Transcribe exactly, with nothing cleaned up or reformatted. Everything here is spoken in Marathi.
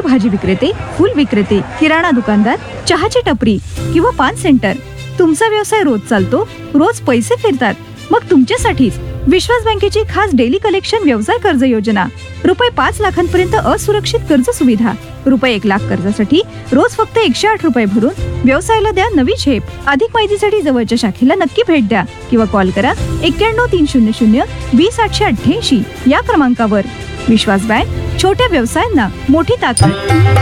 भाजी विक्रेते, फूल विक्रेते, किराणा दुकानदार, चहाची टपरी किंवा पान सेंटर, तुमचा व्यवसाय रोज चालतो, रोज पैसे फिरतात, मग तुमच्यासाठीच विश्वास बँकेची खास डेली कलेक्शन व्यवसाय कर्ज योजना. रुपये पाच लाखांपर्यंत असुरक्षित कर्ज सुविधा. रुपये एक लाख कर्जासाठी रोज फक्त एकशे आठ रुपये भरून व्यवसायाला द्या नवी झेप. अधिक माहितीसाठी जवळच्या शाखेला नक्की भेट द्या किंवा कॉल करा एक्क्याण्णव तीन शून्य शून्य वीस आठशे अठ्ठ्याऐंशी या क्रमांकावर. विश्वास बँक, छोट्या व्यवसायांना मोठी ताकद.